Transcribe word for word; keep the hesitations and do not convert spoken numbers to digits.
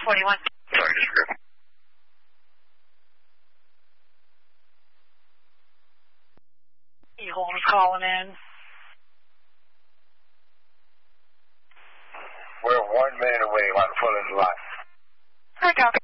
forty-one. Sorry, this group. Holmes calling in. We're one minute away while the full is live. I copy.